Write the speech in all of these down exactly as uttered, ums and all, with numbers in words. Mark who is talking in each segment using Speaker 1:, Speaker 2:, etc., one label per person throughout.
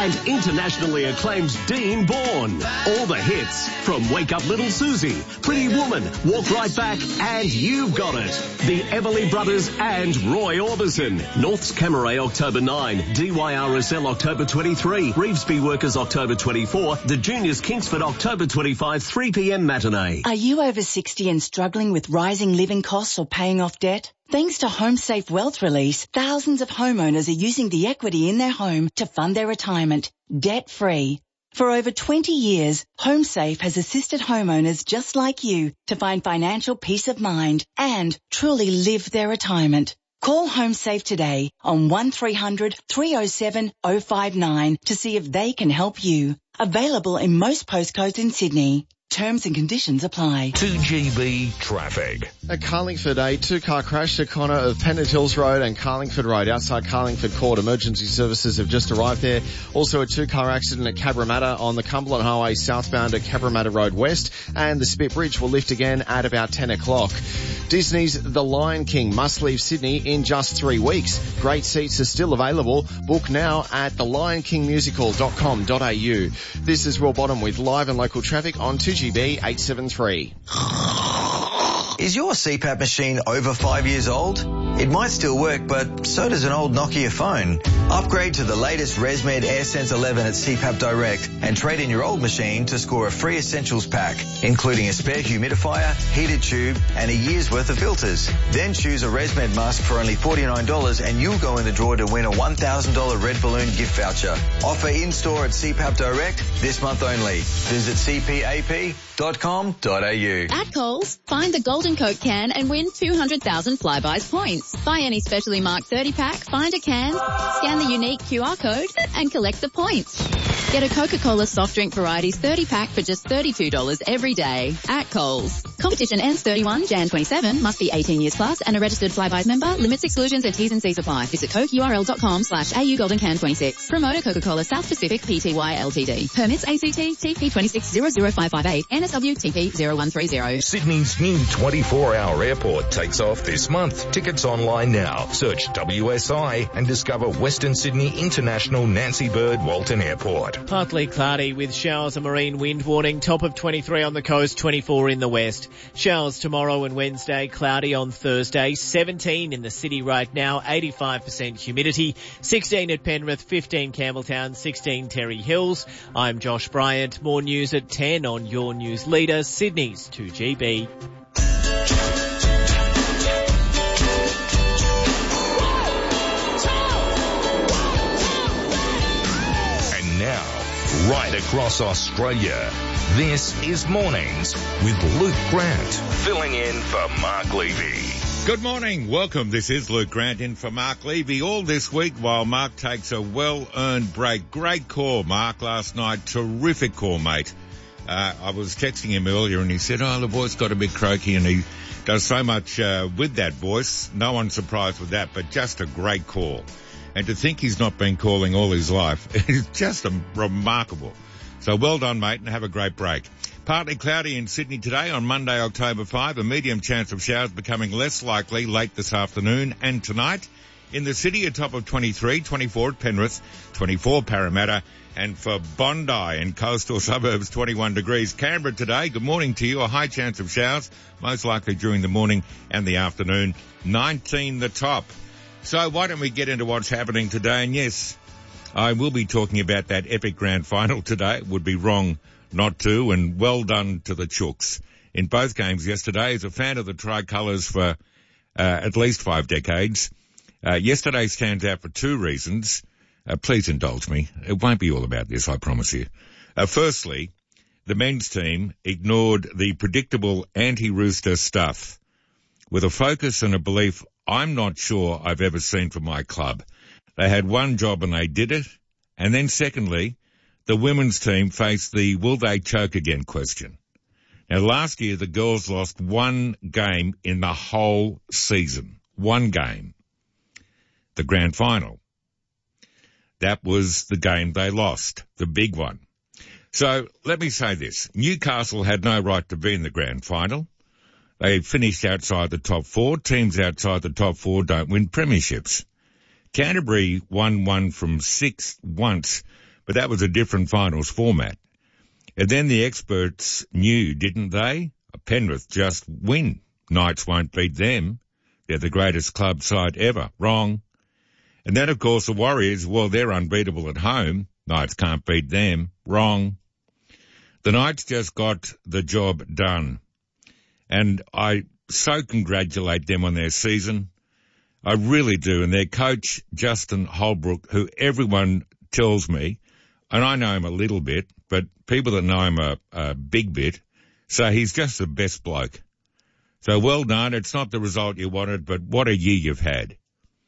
Speaker 1: and internationally acclaimed Dean Bourne. All the hits from Wake Up Little Susie, Pretty Woman, Walk Right Back, and You've Got It. The Everly Brothers and Roy Orbison. North's Camaray October ninth, D Y R S L October twenty-third, Revesby Workers October twenty-fourth, the Juniors Kingsford October twenty-fifth, three p.m. matinee.
Speaker 2: Are you over sixty and struggling with rising living costs or paying off debt? Thanks to HomeSafe Wealth Release, thousands of homeowners are using the equity in their home to fund their retirement, debt-free. For over twenty years, HomeSafe has assisted homeowners just like you to find financial peace of mind and truly live their retirement. Call HomeSafe today on one three hundred, three oh seven, oh five nine to see if they can help you. Available in most postcodes in Sydney. Terms and conditions apply.
Speaker 3: two G B traffic.
Speaker 4: At Carlingford, a two-car crash at corner of Pennant Hills Road and Carlingford Road outside Carlingford Court. Emergency services have just arrived there. Also a two-car accident at Cabramatta on the Cumberland Highway southbound at Cabramatta Road West. And the Spit Bridge will lift again at about ten o'clock. Disney's The Lion King must leave Sydney in just three weeks. Great seats are still available. Book now at the lion king musical dot com dot a u. This is Will Bottom with live and local traffic on two G B eight seven three.
Speaker 5: Is your C PAP machine over five years old? It might still work, but so does an old Nokia phone. Upgrade to the latest ResMed AirSense eleven at C PAP Direct and trade in your old machine to score a free essentials pack, including a spare humidifier, heated tube, and a year's worth of filters. Then choose a ResMed mask for only forty-nine dollars and you'll go in the draw to win a one thousand dollars Red Balloon gift voucher. Offer in-store at C PAP Direct this month only. Visit c p a p dot com dot a u.
Speaker 6: At Coles, find the Golden Coke can and win two hundred thousand Flybuys points. Buy any specially marked thirty pack, find a can, scan the unique Q R code, and collect the points. Get a Coca-Cola soft drink varieties thirty pack for just thirty-two dollars every day at Coles. Competition ends thirty-first January twenty-seven. Must be eighteen years plus and a registered Flybuys member. Limits, exclusions, and T's and C's apply. Visit coke u r l dot com slash a u golden can twenty-six. Promoter Coca-Cola South Pacific Pty Ltd. Permits A C T T P two six zero zero five five eight N S W T P zero one three zero.
Speaker 3: Sydney's new twenty-four hour airport takes off this month. Tickets online now. Search W S I and discover Western Sydney International Nancy Bird Walton Airport.
Speaker 7: Partly cloudy with showers and marine wind warning. Top of twenty-three on the coast, twenty-four in the west. Showers tomorrow and Wednesday, cloudy on Thursday. seventeen in the city right now, eighty-five percent humidity. sixteen at Penrith, fifteen Campbelltown, sixteen Terry Hills. I'm Josh Bryant. More news at ten on your news leader, Sydney's two G B.
Speaker 3: Right across Australia, this is Mornings with Luke Grant, filling in for Mark Levy.
Speaker 8: Good morning. Welcome. This is Luke Grant in for Mark Levy. All this week while Mark takes a well-earned break. Great call, Mark, last night. Terrific call, mate. Uh, I was texting him earlier and he said, oh, the voice got a bit croaky, and he does so much uh, with that voice. No one's surprised with that, but just a great call. And to think he's not been calling all his life is just a, remarkable. So well done, mate, and have a great break. Partly cloudy in Sydney today on Monday, October fifth. A medium chance of showers becoming less likely late this afternoon and tonight. In the city, a top of twenty-three, twenty-four at Penrith, twenty-four Parramatta, and for Bondi and coastal suburbs, twenty-one degrees. Canberra today, good morning to you. A high chance of showers, most likely during the morning and the afternoon. nineteen the top. So why don't we get into what's happening today? And yes, I will be talking about that epic grand final today. It would be wrong not to, and well done to the Chooks. In both games yesterday, as a fan of the tricolours for uh, at least five decades, uh, yesterday stands out for two reasons. Uh, please indulge me. It won't be all about this, I promise you. Uh, firstly, the men's team ignored the predictable anti-Rooster stuff with a focus and a belief I'm not sure I've ever seen from my club. They had one job and they did it. And then secondly, the women's team faced the will they choke again question. Now last year the girls lost one game in the whole season. One game. The grand final. That was the game they lost. The big one. So let me say this. Newcastle had no right to be in the grand final. They finished outside the top four. Teams outside the top four don't win premierships. Canterbury won one from six once, But that was a different finals format. And then the experts knew, didn't they? Penrith just win. Knights won't beat them. They're the greatest club side ever. Wrong. And then, of course, the Warriors, well, they're unbeatable at home. Knights can't beat them. Wrong. The Knights just got the job done. And I so congratulate them on their season. I really do. And their coach, Justin Holbrook, who everyone tells me, and I know him a little bit, but people that know him a, a big bit, say he's just the best bloke. So well done. It's not the result you wanted, but what a year you've had.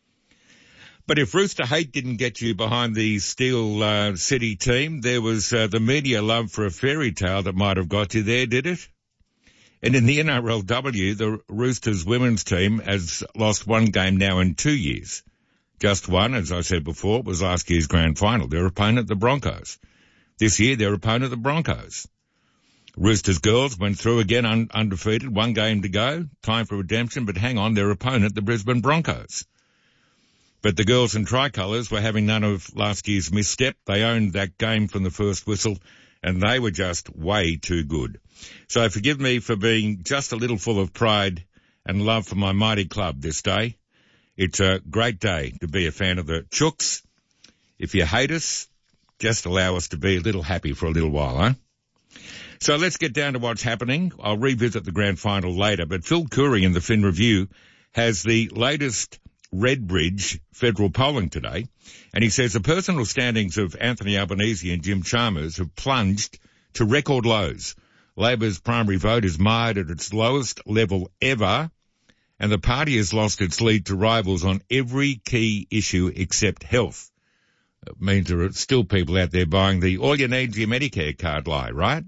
Speaker 8: But if Rooster Hate didn't get you behind the Steel uh, City team, there was uh, the media love for a fairy tale that might have got you there, did it? And in the N R L W, the Roosters women's team has lost one game now in two years. Just one, as I said before, was last year's grand final. Their opponent, the Broncos. This year, their opponent, the Broncos. Roosters girls went through again un- undefeated, one game to go, time for redemption, but hang on, their opponent, the Brisbane Broncos. But the girls in tricolours were having none of last year's misstep. They owned that game from the first whistle, and they were just way too good. So forgive me for being just a little full of pride and love for my mighty club this day. It's a great day to be a fan of the Chooks. If you hate us, just allow us to be a little happy for a little while, huh? So let's get down to what's happening. I'll revisit the grand final later, but Phil Curry in the Fin Review has the latest Redbridge federal polling today, and he says the personal standings of Anthony Albanese and Jim Chalmers have plunged to record lows. Labor's primary vote is mired at its lowest level ever, and the party has lost its lead to rivals on every key issue except health. It means there are still people out there buying the all you need your Medicare card lie, right?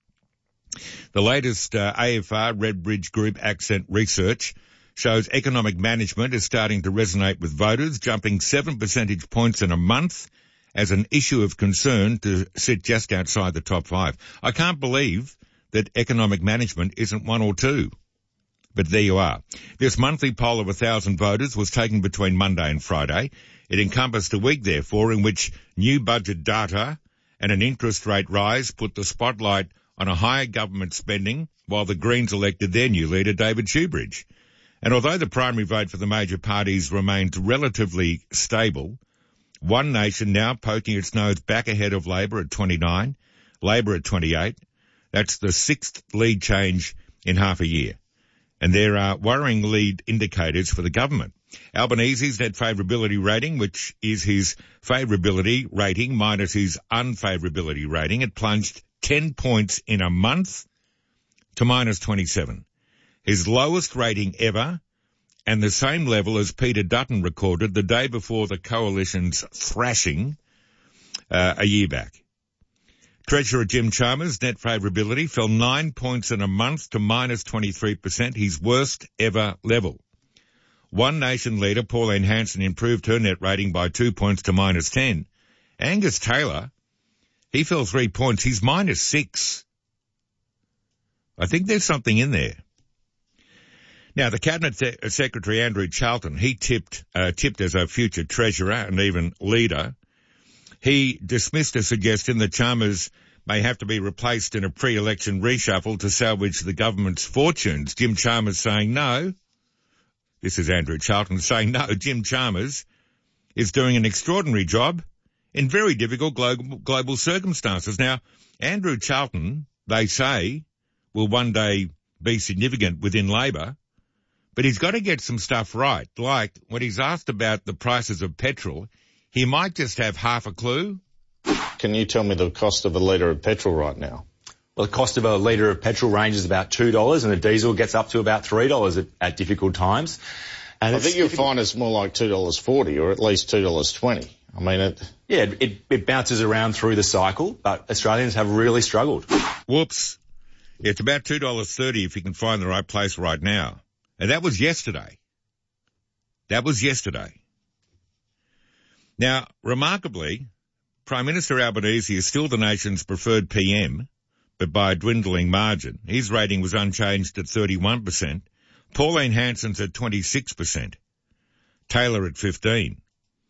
Speaker 8: The latest uh, A F R Redbridge Group Accent research shows economic management is starting to resonate with voters, jumping seven percentage points in a month as an issue of concern to sit just outside the top five. I can't believe that economic management isn't one or two. But there you are. This monthly poll of one thousand voters was taken between Monday and Friday. It encompassed a week, therefore, in which new budget data and an interest rate rise put the spotlight on a higher government spending, while the Greens elected their new leader, David Shoebridge. And although the primary vote for the major parties remains relatively stable, One Nation now poking its nose back ahead of Labor at twenty-nine, Labor at twenty-eight. That's the sixth lead change in half a year. And there are worrying lead indicators for the government. Albanese's net favourability rating, which is his favourability rating minus his unfavourability rating, it plunged ten points in a month to minus twenty-seven. His lowest rating ever, and the same level as Peter Dutton recorded the day before the Coalition's thrashing uh, a year back. Treasurer Jim Chalmers' net favourability fell nine points in a month to minus twenty-three percent, his worst ever level. One Nation leader Pauline Hanson improved her net rating by two points to minus ten. Angus Taylor, he fell three points, he's minus six. I think there's something in there. Now, the Cabinet Se- Secretary Andrew Charlton, he tipped, uh, tipped as a future treasurer and even leader. He dismissed a suggestion that Chalmers may have to be replaced in a pre-election reshuffle to salvage the government's fortunes. Jim Chalmers saying no. This is Andrew Charlton saying no. Jim Chalmers is doing an extraordinary job in very difficult global, global circumstances. Now, Andrew Charlton, they say, will one day be significant within Labor, but he's got to get some stuff right. Like when he's asked about the prices of petrol, he might just have half a clue.
Speaker 9: Can you tell me the cost of a litre of petrol right now?
Speaker 10: Well, the cost of a litre of petrol ranges about two dollars and a diesel gets up to about three dollars at, at difficult times. And
Speaker 9: I think you'll find it's more like two dollars forty or at least two dollars twenty. I mean, it...
Speaker 10: Yeah, it, it bounces around through the cycle, but Australians have really struggled.
Speaker 8: Whoops. It's about two dollars thirty if you can find the right place right now. And that was yesterday. That was yesterday. Now, remarkably, Prime Minister Albanese is still the nation's preferred P M, but by a dwindling margin. His rating was unchanged at thirty-one percent. Pauline Hanson's at twenty-six percent. Taylor at fifteen.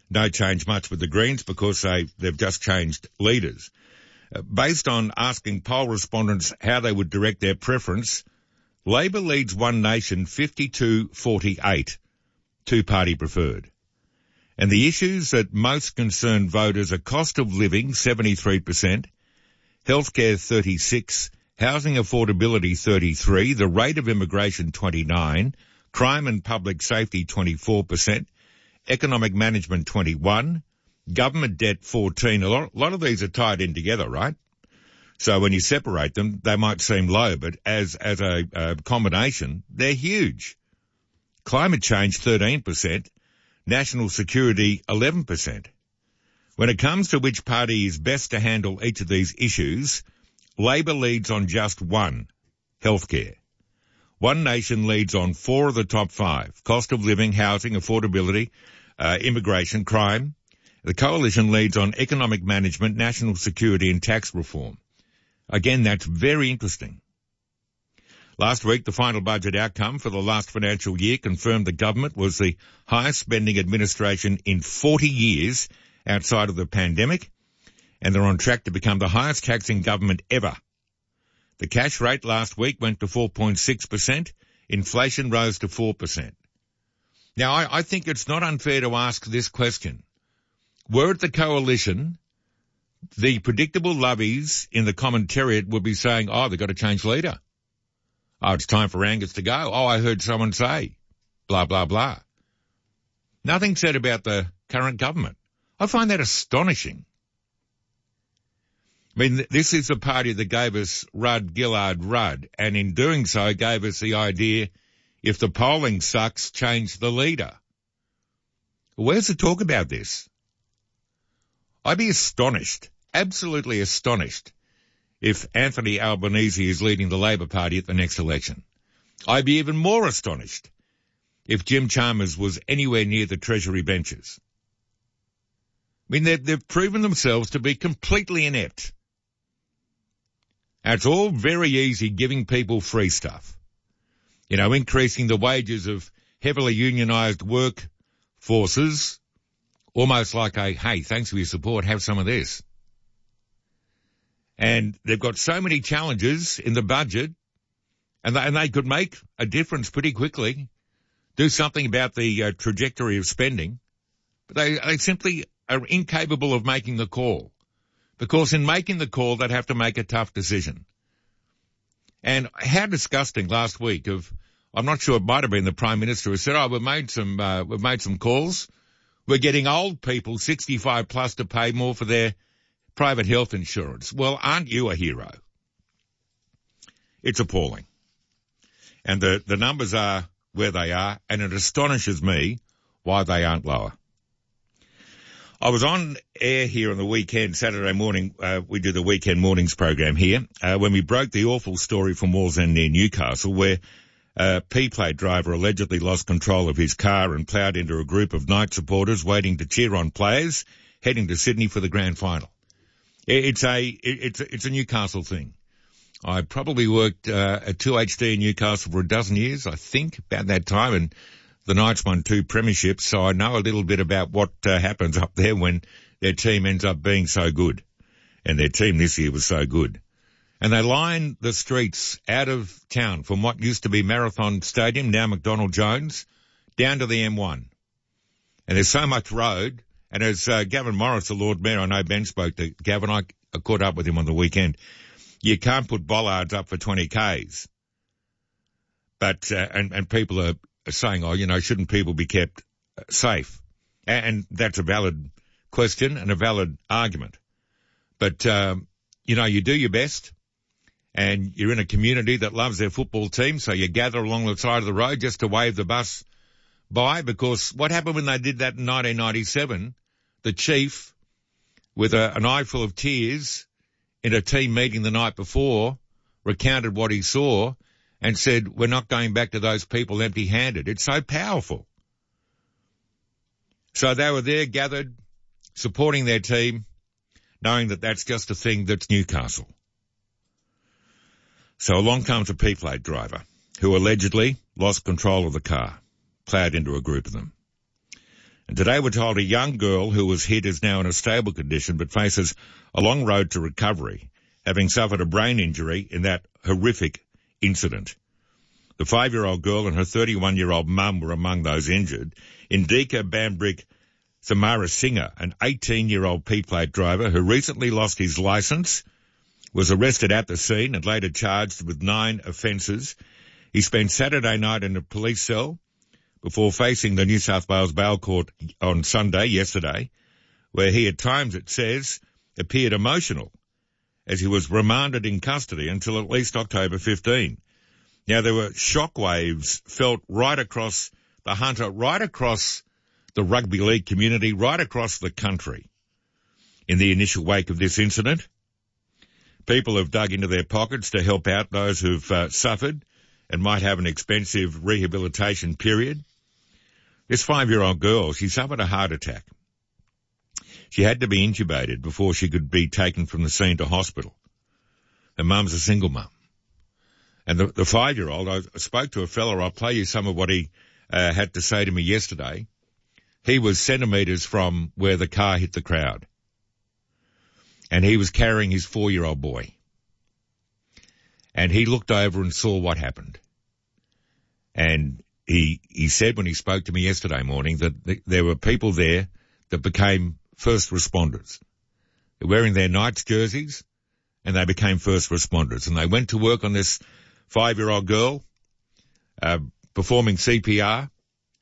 Speaker 8: no change much with the Greens because they, they've just changed leaders. Uh, based on asking poll respondents how they would direct their preference, Labor leads One Nation fifty-two forty-eight, two-party preferred. And the issues that most concern voters are cost of living, seventy-three percent, healthcare, thirty-six, housing affordability, thirty-three, the rate of immigration, twenty-nine, crime and public safety, twenty-four percent, economic management, twenty-one, government debt, fourteen. A lot, a lot of these are tied in together, right? So when you separate them, they might seem low, but as, as a, a combination, they're huge. Climate change, thirteen percent. National security, eleven percent. When it comes to which party is best to handle each of these issues, Labor leads on just one, healthcare. One Nation leads on four of the top five, cost of living, housing, affordability, uh, immigration, crime. The Coalition leads on economic management, national security and tax reform. Again, that's very interesting. Last week, the final budget outcome for the last financial year confirmed the government was the highest spending administration in forty years outside of the pandemic, and they're on track to become the highest taxing government ever. The cash rate last week went to four point six percent. Inflation rose to four percent. Now, I, I think it's not unfair to ask this question. Were it the Coalition, the predictable lovies in the commentariat would be saying, oh, they've got to change leader. Oh, it's time for Angus to go. Oh, I heard someone say, blah, blah, blah. Nothing said about the current government. I find that astonishing. I mean, this is the party that gave us Rudd, Gillard, Rudd, and in doing so gave us the idea, if the polling sucks, change the leader. Where's the talk about this? I'd be astonished, absolutely astonished, if Anthony Albanese is leading the Labor Party at the next election. I'd be even more astonished if Jim Chalmers was anywhere near the Treasury benches. I mean, they've, they've proven themselves to be completely inept. And it's all very easy giving people free stuff. You know, increasing the wages of heavily unionised workforces, almost like a, hey, thanks for your support, have some of this. And they've got so many challenges in the budget, and they, and they could make a difference pretty quickly, do something about the uh, trajectory of spending, but they, they simply are incapable of making the call. Because in making the call, they'd have to make a tough decision. And how disgusting last week of, I'm not sure, it might have been the Prime Minister who said, oh, we've made some, uh, we've made some calls. We're getting old people, sixty-five plus, to pay more for their private health insurance. Well, aren't you a hero? It's appalling. And the, the numbers are where they are, and it astonishes me why they aren't lower. I was on air here on the weekend, Saturday morning. Uh, we do the weekend mornings program here, uh, when we broke the awful story from Wallsend near Newcastle, where a P-plate driver allegedly lost control of his car and ploughed into a group of Knight supporters waiting to cheer on players heading to Sydney for the grand final. It's a, it's a, it's a Newcastle thing. I probably worked, uh, at two H D in Newcastle for a dozen years, I think, about that time, and the Knights won two premierships, so I know a little bit about what uh, happens up there when their team ends up being so good. And their team this year was so good. And they line the streets out of town from what used to be Marathon Stadium, now McDonald Jones, down to the M one. And there's so much road. And as uh, Gavin Morris, the Lord Mayor, I know Ben spoke to Gavin, I, I caught up with him on the weekend. You can't put bollards up for twenty kays. But, uh, and, and people are saying, oh, you know, shouldn't people be kept safe? And, and that's a valid question and a valid argument. But, um, you know, you do your best, and you're in a community that loves their football team, so you gather along the side of the road just to wave the bus by, because what happened when they did that in nineteen ninety-seven, the chief, with a, an eye full of tears in a team meeting the night before, recounted what he saw and said, we're not going back to those people empty-handed. It's so powerful. So they were there gathered, supporting their team, knowing that that's just a thing that's Newcastle. So along comes a P-plate driver who allegedly lost control of the car, ploughed into a group of them. And today we're told a young girl who was hit is now in a stable condition but faces a long road to recovery, having suffered a brain injury in that horrific incident. The five-year-old girl and her thirty-one-year-old mum were among those injured. Indika Bambrick Samara Singer, an eighteen-year-old P-plate driver who recently lost his licence, was arrested at the scene and later charged with nine offences. He spent Saturday night in a police cell before facing the New South Wales Bail Court on Sunday, yesterday, where he at times, it says, appeared emotional as he was remanded in custody until at least October fifteenth. Now, there were shockwaves felt right across the Hunter, right across the rugby league community, right across the country in the initial wake of this incident. People have dug into their pockets to help out those who've uh, suffered and might have an expensive rehabilitation period. This five-year-old girl, she suffered a heart attack. She had to be intubated before she could be taken from the scene to hospital. Her mum's a single mum. And the, the five-year-old, I spoke to a fella, I'll play you some of what he uh, had to say to me yesterday. He was centimetres from where the car hit the crowd. And he was carrying his four-year-old boy. And he looked over and saw what happened. And he he said when he spoke to me yesterday morning that th- there were people there that became first responders. They're wearing their Knights jerseys, and they became first responders. And they went to work on this five-year-old girl, uh, performing C P R,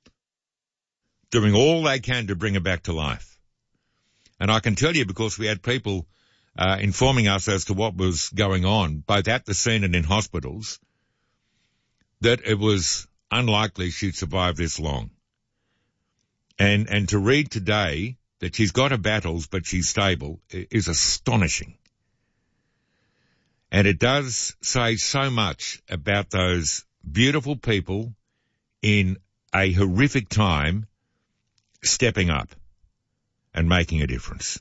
Speaker 8: doing all they can to bring her back to life. And I can tell you, because we had people uh, informing us as to what was going on, both at the scene and in hospitals, that it was unlikely she'd survive this long. And and to read today that she's got her battles but she's stable is astonishing. And it does say so much about those beautiful people in a horrific time stepping up and making a difference.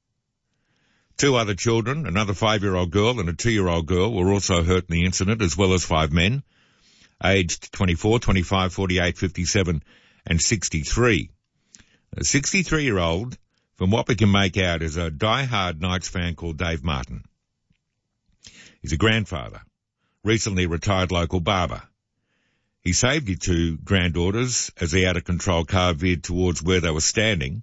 Speaker 8: Two other children, another five-year-old girl and a two-year-old girl, were also hurt in the incident, as well as five men, aged twenty-four, twenty-five, forty-eight, fifty-seven and sixty-three. A sixty-three-year-old, from what we can make out, is a die-hard Knights fan called Dave Martin. He's a grandfather, recently retired local barber. He saved his two granddaughters as the out-of-control car veered towards where they were standing.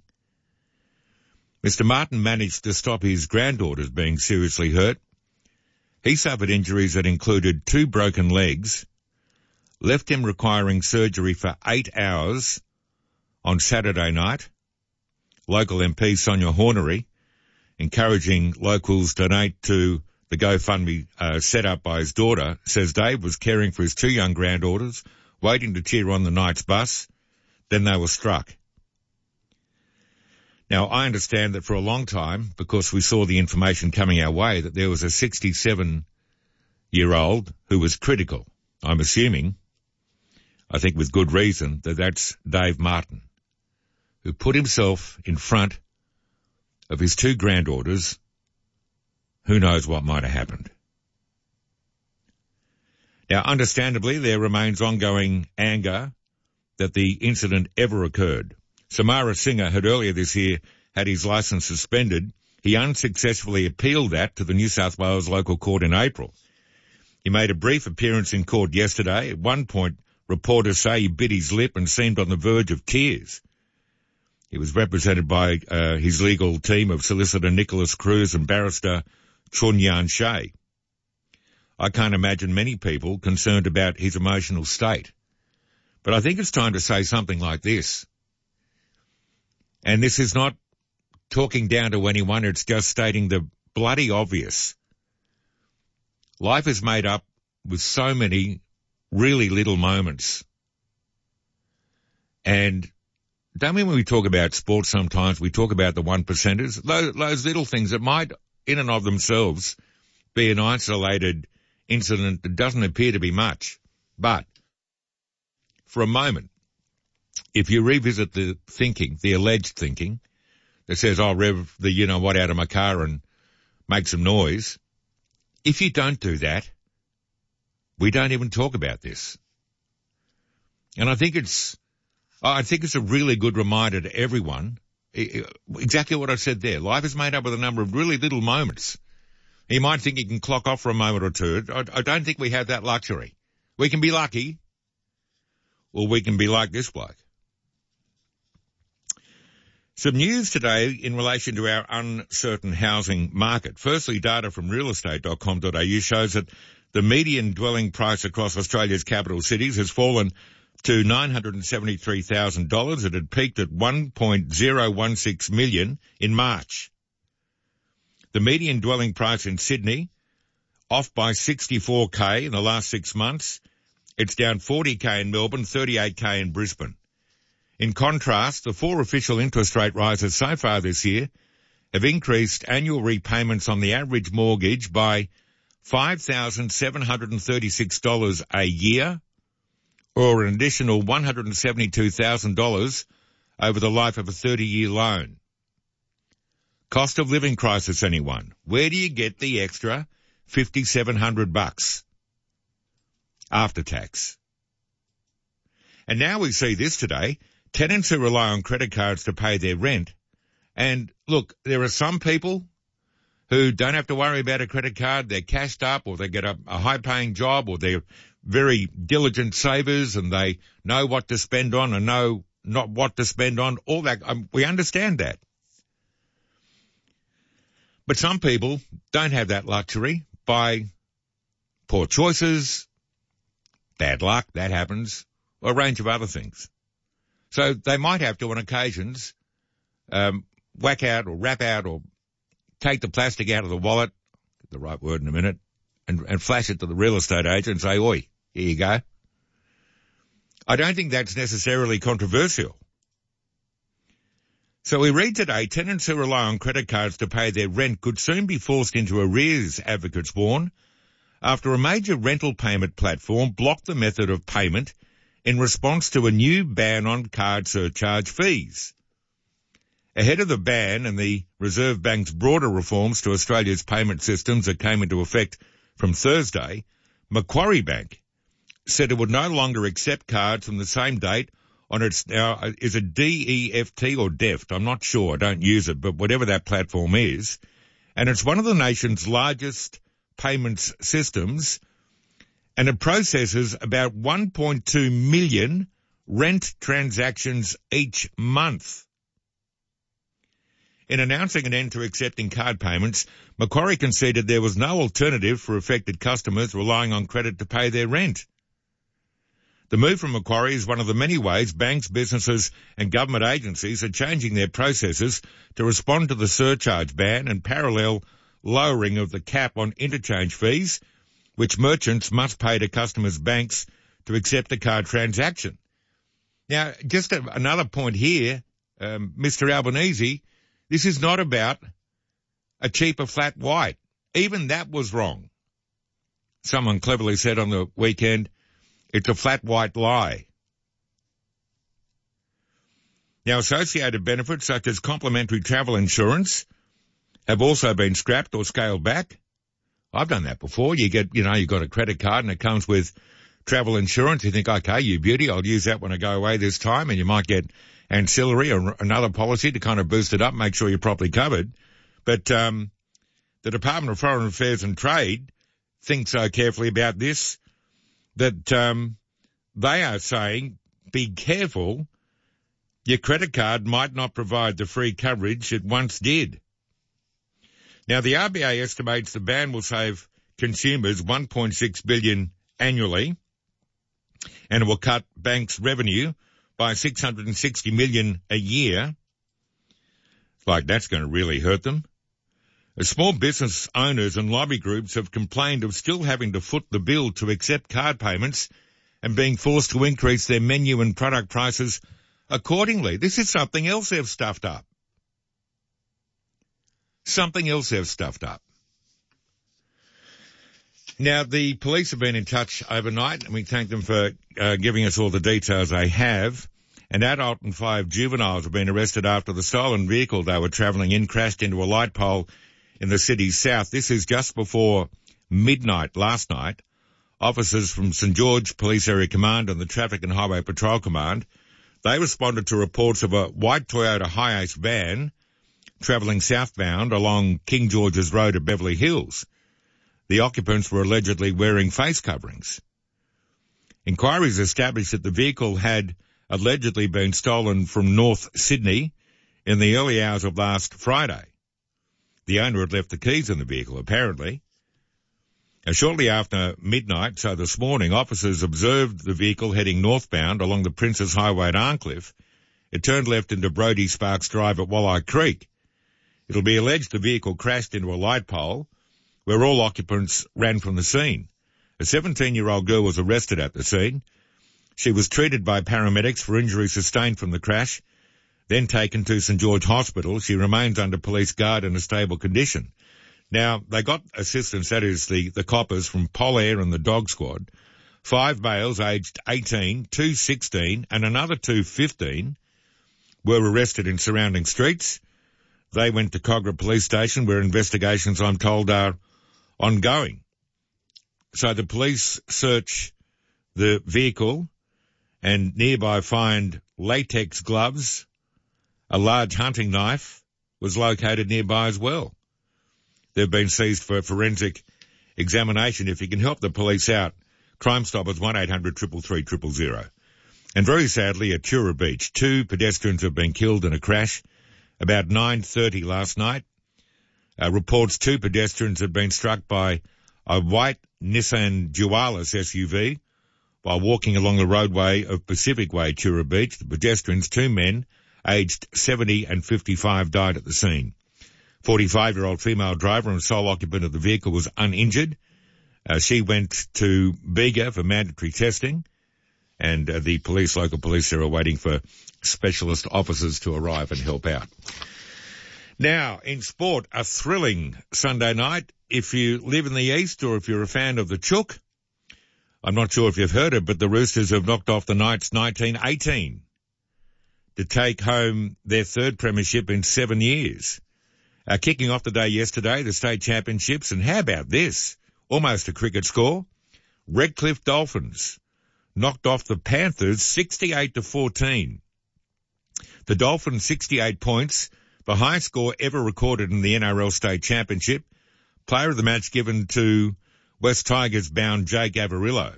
Speaker 8: Mister Martin managed to stop his granddaughters being seriously hurt. He suffered injuries that included two broken legs, left him requiring surgery for eight hours on Saturday night. Local M P Sonia Hornery encouraging locals to donate to the GoFundMe uh, set up by his daughter, says Dave was caring for his two young granddaughters, waiting to cheer on the Knights bus. Then they were struck. Now, I understand that for a long time, because we saw the information coming our way, that there was a sixty-seven-year-old who was critical. I'm assuming, I think with good reason, that that's Dave Martin, who put himself in front of his two granddaughters. Who knows what might have happened. Now, understandably, there remains ongoing anger that the incident ever occurred. Samara Singer had earlier this year had his licence suspended. He unsuccessfully appealed that to the New South Wales local court in April. He made a brief appearance in court yesterday. At one point, reporters say he bit his lip and seemed on the verge of tears. He was represented by uh, his legal team of solicitor Nicholas Cruz and barrister Chun Yan Shea. I can't imagine many people concerned about his emotional state. But I think it's time to say something like this. And this is not talking down to anyone, it's just stating the bloody obvious. Life is made up with so many really little moments. And don't we, when we talk about sports sometimes, we talk about the one percenters, those, those little things that might in and of themselves be an isolated incident that doesn't appear to be much. But for a moment, if you revisit the thinking, the alleged thinking, that says, I'll rev the you know what out of my car and make some noise, if you don't do that, we don't even talk about this. And I think it's I think it's a really good reminder to everyone, exactly what I said there. Life is made up of a number of really little moments. You might think you can clock off for a moment or two. I, I don't think we have that luxury. We can be lucky, or we can be like this bloke. Some news today in relation to our uncertain housing market. Firstly, data from real estate dot com dot a u shows that the median dwelling price across Australia's capital cities has fallen to nine hundred seventy-three thousand dollars. It had peaked at one point zero one six million dollars in March. The median dwelling price in Sydney, off by sixty-four thousand in the last six months. It's down forty thousand in Melbourne, thirty-eight thousand in Brisbane. In contrast, the four official interest rate rises so far this year have increased annual repayments on the average mortgage by five thousand seven hundred thirty-six dollars a year, or an additional one hundred seventy-two thousand dollars over the life of a thirty-year loan. Cost of living crisis, anyone? Where do you get the extra fifty-seven hundred bucks after tax? And now we see this today. Tenants who rely on credit cards to pay their rent. And look, there are some people who don't have to worry about a credit card. They're cashed up, or they get a, a high-paying job, or they're very diligent savers and they know what to spend on and know not what to spend on. All that, um, we understand that. But some people don't have that luxury by poor choices, bad luck, that happens, or a range of other things. So they might have to, on occasions, um, whack out or wrap out or take the plastic out of the wallet, the right word in a minute, and, and flash it to the real estate agent and say, oi, here you go. I don't think that's necessarily controversial. So we read today, tenants who rely on credit cards to pay their rent could soon be forced into arrears, advocates warn, after a major rental payment platform blocked the method of payment in response to a new ban on card surcharge fees. Ahead of the ban and the Reserve Bank's broader reforms to Australia's payment systems that came into effect from Thursday, Macquarie Bank said it would no longer accept cards from the same date on its now is a D E F T or D E F T. I'm not sure. I don't use it, but whatever that platform is. And it's one of the nation's largest payments systems, and it processes about one point two million rent transactions each month. In announcing an end to accepting card payments, Macquarie conceded there was no alternative for affected customers relying on credit to pay their rent. The move from Macquarie is one of the many ways banks, businesses and government agencies are changing their processes to respond to the surcharge ban and parallel lowering of the cap on interchange fees, which merchants must pay to customers' banks to accept a card transaction. Now, just a, another point here, um, Mister Albanese, this is not about a cheaper flat white. Even that was wrong. Someone cleverly said on the weekend, it's a flat white lie. Now, associated benefits such as complimentary travel insurance have also been scrapped or scaled back. I've done that before. You get, you know, you've got a credit card and it comes with travel insurance. You think, okay, you beauty, I'll use that when I go away this time, and you might get ancillary or another policy to kind of boost it up, make sure you're properly covered. But um, the Department of Foreign Affairs and Trade thinks so carefully about this that um, they are saying, be careful, your credit card might not provide the free coverage it once did. Now, the R B A estimates the ban will save consumers one point six billion dollars annually, and it will cut banks' revenue by six hundred sixty million dollars a year. Like, that's going to really hurt them. The small business owners and lobby groups have complained of still having to foot the bill to accept card payments and being forced to increase their menu and product prices accordingly. This is something else they've stuffed up. Something else they've stuffed up. Now, the police have been in touch overnight, and we thank them for uh, giving us all the details they have. An adult and five juveniles have been arrested after the stolen vehicle they were travelling in crashed into a light pole in the city's south. This is just before midnight last night. Officers from St George Police Area Command and the Traffic and Highway Patrol Command They responded to reports of a white Toyota Hiace van travelling southbound along King George's Road at Beverly Hills. The occupants were allegedly wearing face coverings. Inquiries established that the vehicle had allegedly been stolen from North Sydney in the early hours of last Friday. The owner had left the keys in the vehicle, apparently. And shortly after midnight, so this morning, officers observed the vehicle heading northbound along the Princes Highway at Arncliffe. It turned left into Brodie Sparks Drive at Walleye Creek. It'll be alleged the vehicle crashed into a light pole where all occupants ran from the scene. A seventeen-year-old girl was arrested at the scene. She was treated by paramedics for injuries sustained from the crash, then taken to St George Hospital. She remains under police guard in a stable condition. Now, they got assistance, that is the, the coppers from Polair and the dog squad. Five males aged eighteen, two sixteen, and another two fifteen were arrested in surrounding streets. They went to Cogra Police Station where investigations, I'm told, are ongoing. So the police search the vehicle and nearby find latex gloves. A large hunting knife was located nearby as well. They've been seized for forensic examination. If you can help the police out, Crime Stoppers, one eight hundred three three three zero zero. And very sadly, at Tura Beach, two pedestrians have been killed in a crash about nine thirty last night. Uh, reports two pedestrians had been struck by a white Nissan Dualis S U V while walking along the roadway of Pacific Way, Tura Beach. The pedestrians, two men, aged seventy and fifty-five, died at the scene. forty-five-year-old female driver and sole occupant of the vehicle was uninjured. Uh, she went to Bega for mandatory testing, and uh, the police, local police, there are waiting for specialist officers to arrive and help out. Now, in sport, a thrilling Sunday night. If you live in the east or if you're a fan of the Chook, I'm not sure if you've heard it, but the Roosters have knocked off the Knights nineteen eighteen to take home their third premiership in seven years. Uh, kicking off the day yesterday, the state championships, and how about this? Almost a cricket score. Redcliffe Dolphins knocked off the Panthers sixty-eight to fourteen. The Dolphins sixty-eight points, the highest score ever recorded in the N R L state championship. Player of the match given to West Tigers bound Jake Averillo.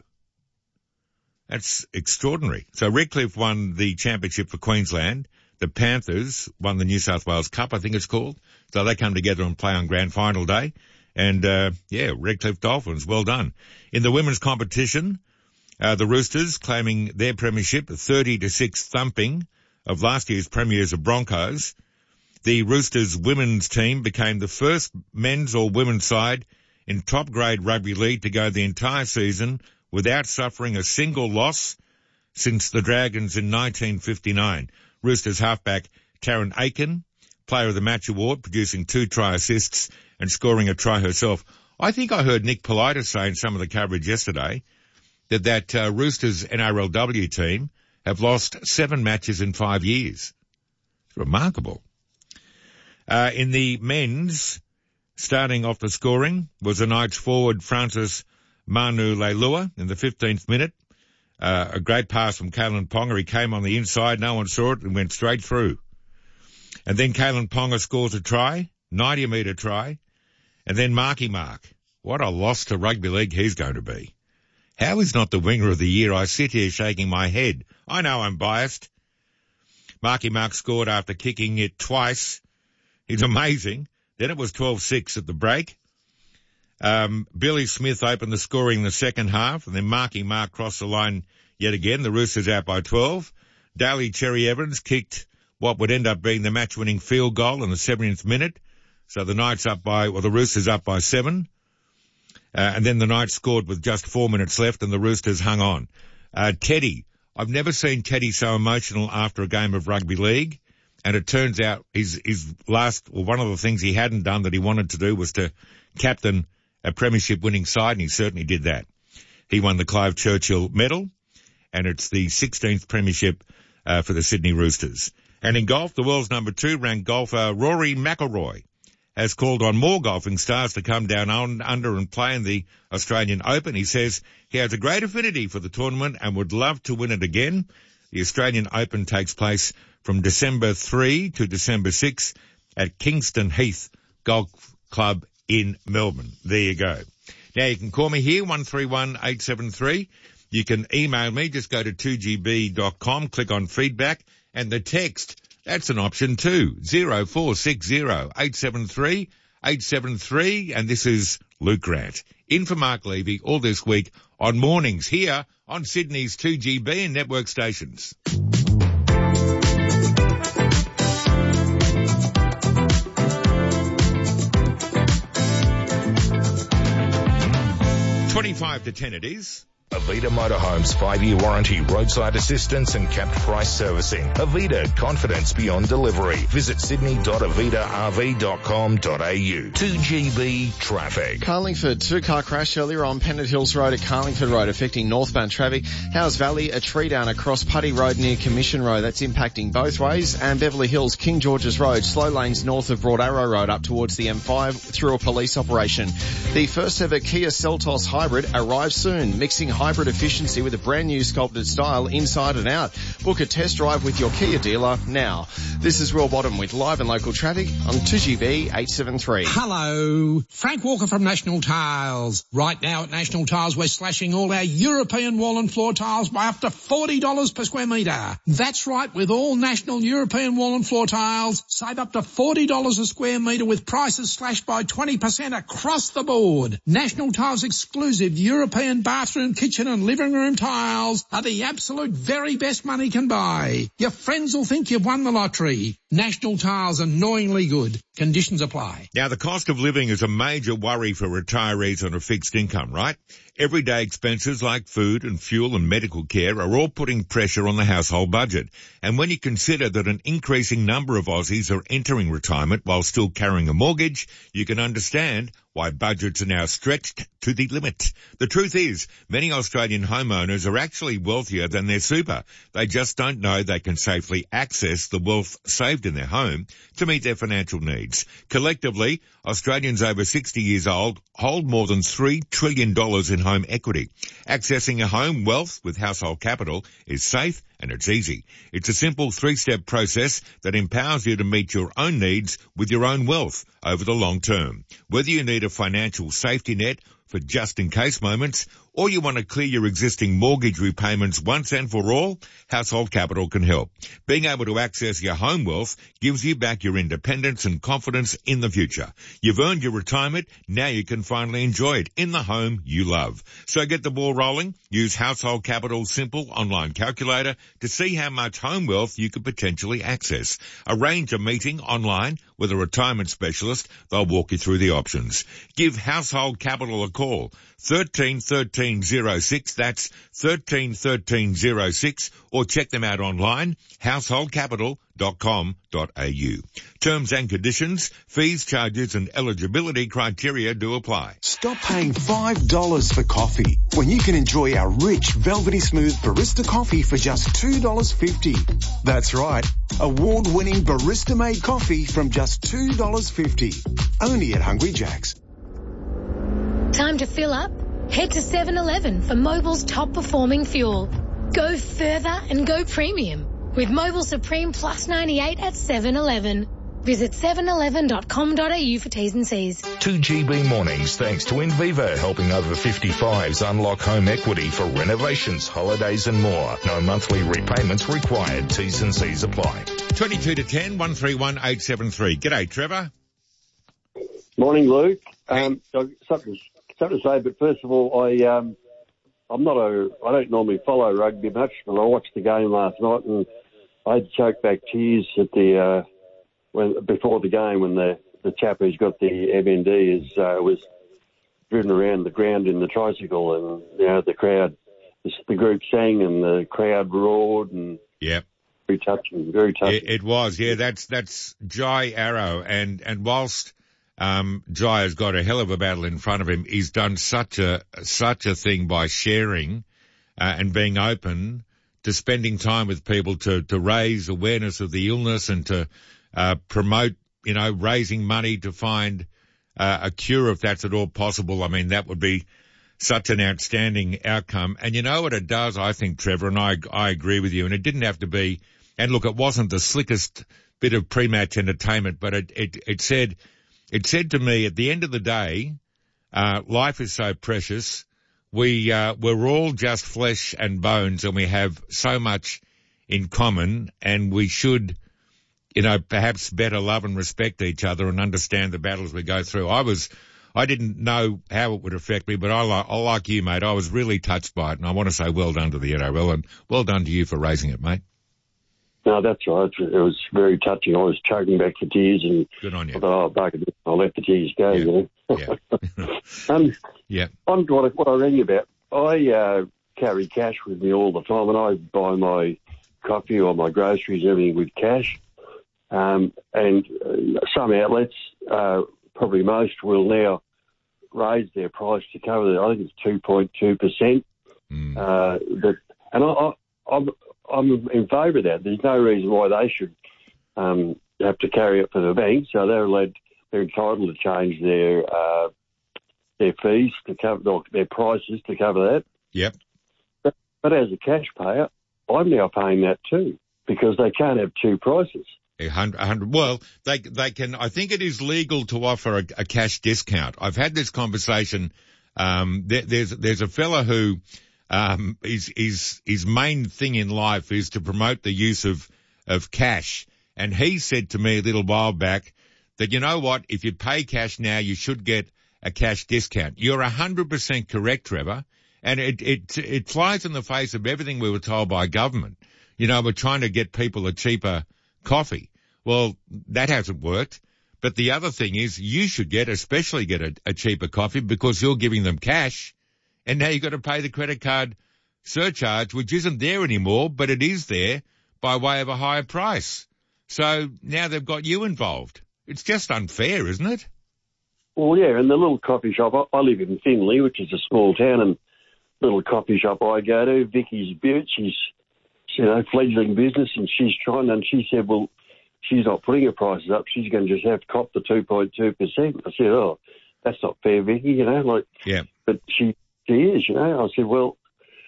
Speaker 8: That's extraordinary. So Redcliffe won the championship for Queensland. The Panthers won the New South Wales Cup, I think it's called. So they come together and play on grand final day. And, uh, yeah, Redcliffe Dolphins, well done. In the women's competition, uh, the Roosters claiming their premiership, a thirty to six thumping of last year's premiers of Broncos. The Roosters women's team became the first men's or women's side in top grade rugby league to go the entire season without suffering a single loss since the Dragons in nineteen fifty-nine. Roosters halfback Taryn Aiken, player of the match award, producing two try assists and scoring a try herself. I think I heard Nick Politis say in some of the coverage yesterday that that uh, Roosters N R L W team have lost seven matches in five years. It's remarkable. Uh, in the men's, starting off the scoring was the Knights forward Francis Manu Leilua in the fifteenth minute. Uh, a great pass from Kalen Ponga. He came on the inside. No one saw it and went straight through. And then Kalen Ponga scores a try, ninety metre try. And then Marky Mark. What a loss to rugby league he's going to be. How is not the winger of the year? I sit here shaking my head. I know I'm biased. Marky Mark scored after kicking it twice. He's amazing. Then it was twelve six at the break. Um, Billy Smith opened the scoring in the second half, and then Marky Mark crossed the line yet again. The Roosters out by twelve. Daly Cherry Evans kicked what would end up being the match-winning field goal in the seventieth minute. So the Knights up by, well, the Roosters up by seven. Uh, and then the Knights scored with just four minutes left, and the Roosters hung on. Uh, Teddy. I've never seen Teddy so emotional after a game of rugby league. And it turns out his, his last, well, one of the things he hadn't done that he wanted to do was to captain a premiership winning side, and he certainly did that. He won the Clive Churchill medal, and it's the sixteenth premiership uh, for the Sydney Roosters. And in golf, the world's number two ranked golfer Rory McIlroy has called on more golfing stars to come down on, under and play in the Australian Open. He says he has a great affinity for the tournament and would love to win it again. The Australian Open takes place from December third to December sixth at Kingston Heath Golf Club in Melbourne. There you go. Now you can call me here, one three one eight seven three. You can email me, just go to two g b dot com, click on feedback, and the text, that's an option too, zero four six zero eight seven three eight seven three, and this is Luke Grant. In for Mark Levy all this week on mornings here on Sydney's two G B and network stations. twenty-five to ten it is.
Speaker 3: Avita Motorhomes five-year warranty, roadside assistance and capped price servicing. Avita, confidence beyond delivery. Visit sydney dot avita r v dot com dot a u. two G B traffic.
Speaker 4: Carlingford, two-car crash earlier on Pennant Hills Road at Carlingford Road affecting northbound traffic. Howes Valley, a tree down across Putty Road near Commission Road. That's impacting both ways. And Beverly Hills, King George's Road, slow lanes north of Broad Arrow Road up towards the M five through a police operation. The first ever Kia Seltos Hybrid arrives soon, mixing hybrid efficiency with a brand new sculpted style inside and out. Book a test drive with your Kia dealer now. This is Will Bottom with live and local traffic on two G B eight seven three.
Speaker 11: Hello, Frank Walker from National Tiles. Right now at National Tiles we're slashing all our European wall and floor tiles by up to forty dollars per square metre. That's right, with all National European wall and floor tiles, save up to forty dollars a square metre with prices slashed by twenty percent across the board. National Tiles exclusive European bathroom, kitchen and living room tiles are the absolute very best money can buy. Your friends will think you've won the lottery. National Tiles, annoyingly good. Conditions apply.
Speaker 8: Now, the cost of living is a major worry for retirees on a fixed income, right? Everyday expenses like food and fuel and medical care are all putting pressure on the household budget. And when you consider that an increasing number of Aussies are entering retirement while still carrying a mortgage, you can understand why budgets are now stretched to the limit. The truth is, many Australian homeowners are actually wealthier than their super. They just don't know they can safely access the wealth saved in their home to meet their financial needs. Collectively, Australians over sixty years old hold more than three trillion dollars in home equity. Accessing a home wealth with household capital is safe and it's easy. It's a simple three-step process that empowers you to meet your own needs with your own wealth over the long term. Whether you need a financial safety net for just-in-case moments, or you want to clear your existing mortgage repayments once and for all, Household Capital can help. Being able to access your home wealth gives you back your independence and confidence in the future. You've earned your retirement, now you can finally enjoy it in the home you love. So get the ball rolling. Use Household Capital's simple online calculator to see how much home wealth you could potentially access. Arrange a meeting online with a retirement specialist. They'll walk you through the options. Give Household Capital a call. thirteen thirteen oh six, that's thirteen thirteen oh six, or check them out online, household capital dot com dot a u. Terms and conditions, fees, charges and eligibility criteria do apply.
Speaker 12: Stop paying five dollars for coffee when you can enjoy our rich, velvety smooth barista coffee for just two dollars fifty. That's right, award-winning barista-made coffee from just two dollars fifty. Only at Hungry Jack's.
Speaker 13: Time to fill up? Head to seven eleven for Mobil's top performing fuel. Go further and go premium with Mobil Supreme Plus ninety-eight at seven eleven. Visit seven eleven dot com dot a u for T's and C's.
Speaker 3: two G B mornings thanks to Inviva, helping over fifty-fives unlock home equity for renovations, holidays and more. No monthly repayments required. T's and C's apply.
Speaker 8: twenty-two to ten, one three one eight seven three. G'day, Trevor.
Speaker 14: Morning, Luke. Um, something, something to say, but first of all, I, um, I'm not a, I don't normally follow rugby much, but I watched the game last night and I had choked back tears at the, uh, when, before the game when the, the chap who's got the M N D is, uh, was driven around the ground in the tricycle and, you know, the crowd, the, the group sang and the crowd roared and.
Speaker 8: Yep.
Speaker 14: Very touching, very touching.
Speaker 8: It, it was, yeah, that's, that's Jai Arrow and, and whilst, Um, Jai has got a hell of a battle in front of him. He's done such a, such a thing by sharing, uh, and being open to spending time with people to, to raise awareness of the illness and to, uh, promote, you know, raising money to find, uh, a cure if that's at all possible. I mean, that would be, such an outstanding outcome. And you know what it does, I think, Trevor, and I, I agree with you, and it didn't have to be, and look, it wasn't the slickest bit of pre-match entertainment, but it, it, it said, it said to me at the end of the day, uh, life is so precious. We, uh, we're all just flesh and bones, and we have so much in common, and we should, you know, perhaps better love and respect each other and understand the battles we go through. I was, I didn't know how it would affect me, but I like, I like you, mate. I was really touched by it, and I want to say well done to the N R L, and well done to you for raising it, mate.
Speaker 14: No, that's right. It was very touching. I was choking back the tears, and
Speaker 8: good on you.
Speaker 14: I thought, oh, bucket, I'll let the tears go.
Speaker 8: Yeah.
Speaker 14: You know?
Speaker 8: Yeah.
Speaker 14: um,
Speaker 8: yeah.
Speaker 14: I'm what I, what I rang you about. I uh, carry cash with me all the time, and I buy my coffee or my groceries, everything with cash. Um, and uh, some outlets, uh, probably most, will now raise their price to cover the, I think it's two point two percent.
Speaker 8: Mm.
Speaker 14: Uh, but, and I, I, I'm, I'm in favour of that. There's no reason why they should um, have to carry it for the bank, so they're allowed, they're entitled to change their uh, their fees to cover, their prices to cover that.
Speaker 8: Yep.
Speaker 14: But, but as a cash payer, I'm now paying that too, because they can't have two prices.
Speaker 8: A hundred, a hundred. Well, they they can. I think it is legal to offer a, a cash discount. I've had this conversation. Um, there, there's there's a fella who, um, his his his main thing in life is to promote the use of of cash, and he said to me a little while back that, you know what, if you pay cash now, you should get a cash discount. You're a hundred percent correct, Trevor, and it it it flies in the face of everything we were told by government. You know, we're trying to get people a cheaper coffee. Well, that hasn't worked. But the other thing is you should get, especially get a, a cheaper coffee because you're giving them cash, and now you've got to pay the credit card surcharge, which isn't there anymore, but it is there by way of a higher price. So now they've got you involved. It's just unfair, isn't it?
Speaker 14: Well, yeah, and the little coffee shop, I, I live in Finley, which is a small town, and little coffee shop I go to, Vicky's Butte, she's, you know, fledgling business, and she's trying, and she said, well, she's not putting her prices up. She's going to just have to cop the two point two percent. I said, oh, that's not fair, Vicky, you know, like,
Speaker 8: yeah.
Speaker 14: But she, she is, you know. I said, well,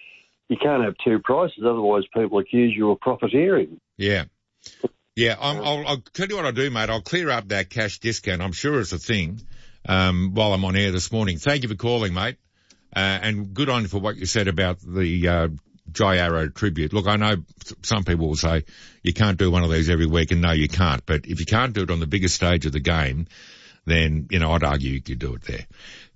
Speaker 14: you can't have two prices, otherwise people accuse you of profiteering.
Speaker 8: Yeah. Yeah, I'm, I'll, I'll tell you what I'll do, mate. I'll clear up that cash discount. I'm sure it's a thing, um, while I'm on air this morning. Thank you for calling, mate. Uh, and good on you for what you said about the, uh, Jai Arrow tribute. Look, I know some people will say you can't do one of these every week, and no, you can't. But if you can't do it on the biggest stage of the game, then, you know, I'd argue you could do it there.